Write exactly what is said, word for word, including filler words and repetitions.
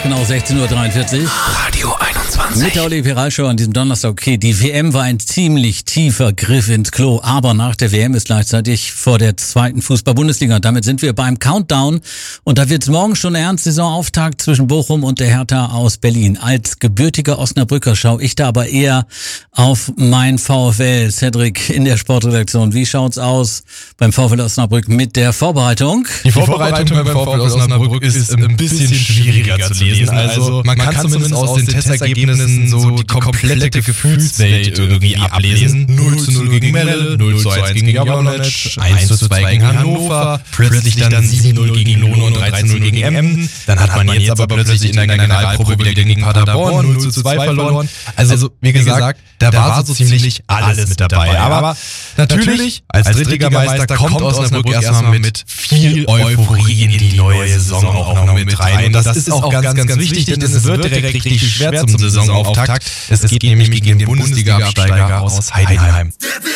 genau sechzehn Uhr dreiundvierzig. Radio einundzwanzig. Mit der Olli Ferrari Show an diesem Donnerstag. Okay, die W M war ein ziemlich tiefer Griff ins Klo, aber nach der W M ist gleichzeitig vor der zweiten Fußball-Bundesliga. Damit sind wir beim Countdown und da wird's morgen schon ernst. Saisonauftakt zwischen Bochum und der Hertha aus Berlin. Als gebürtiger Osnabrücker schaue ich da aber eher auf mein VfL. Cedric in der Sportredaktion. Wie schaut's aus beim VfL Osnabrück mit der Vorbereitung? Die Vorbereitung beim VfL Osnabrück ist ein bisschen schwieriger zu lesen. Also man kann zumindest aus den Testergebnissen so die komplette Gefühlswelt irgendwie ablesen. null zu null gegen Melle, null zu eins gegen Jablonec, eins zu zwei gegen Hannover, plötzlich dann sieben zu null gegen Lohne und drei zu null gegen Emden. Dann hat man jetzt aber plötzlich in der Generalprobe wieder gegen Paderborn null zu zwei verloren. Also wie gesagt, da war so ziemlich alles mit dabei. Aber natürlich, als Drittligameister kommt Osnabrück erstmal mit viel Euphorie in die neue Saison auch noch mit rein. Und das ist auch ganz, ganz wichtig, denn es wird direkt richtig schwer zum Saisonauftakt. Es geht nämlich gegen den Bundesliga-Absteiger aus Heidenheim.